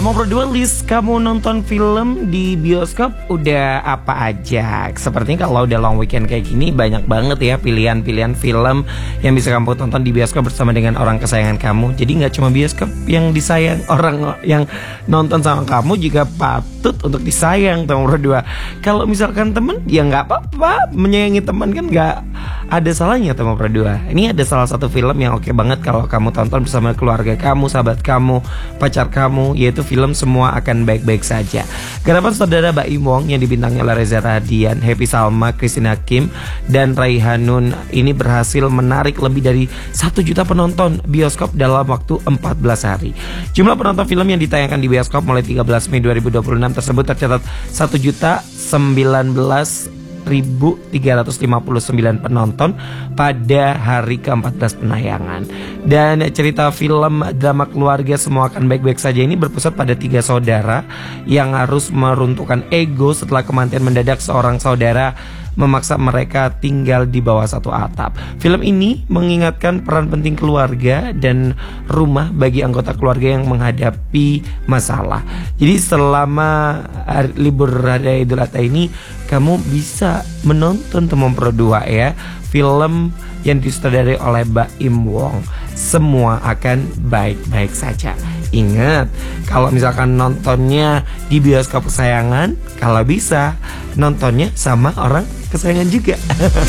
Temu berdua, list kamu nonton film di bioskop udah apa aja? Sepertinya kalau udah long weekend kayak gini banyak banget ya pilihan-pilihan film yang bisa kamu tonton di bioskop bersama dengan orang kesayangan kamu. Jadi gak cuma bioskop yang disayang, orang yang nonton sama kamu juga patut untuk disayang temu berdua. Kalau misalkan temen ya gak apa-apa, menyayangi teman kan gak ada salahnya temu berdua. Ini ada salah satu film yang oke banget kalau kamu tonton bersama keluarga kamu, sahabat kamu, pacar kamu, yaitu film Semua Akan Baik-Baik Saja. Garapan saudara Baim Wong yang dibintangi oleh Reza Radian, Happy Salma, Christine Hakim, dan Raihanun ini berhasil menarik lebih dari 1 juta penonton bioskop dalam waktu 14 hari. Jumlah penonton film yang ditayangkan di bioskop mulai 13 Mei 2026 tersebut tercatat 1.019.359 penonton pada hari ke-14 penayangan. Dan cerita film drama keluarga Semua Akan Baik-Baik Saja ini berpusat pada 3 saudara yang harus meruntuhkan ego setelah kematian mendadak seorang saudara memaksa mereka tinggal di bawah satu atap. Film ini mengingatkan peran penting keluarga dan rumah bagi anggota keluarga yang menghadapi masalah. Jadi selama libur Raya Idul Adha ini kamu bisa menonton Temu Berdua ya, film yang disutradarai oleh Baim Wong, Semua Akan Baik-Baik Saja. Ingat, kalau misalkan nontonnya di bioskop kesayangan, kalau bisa nontonnya sama orang kesayangan juga.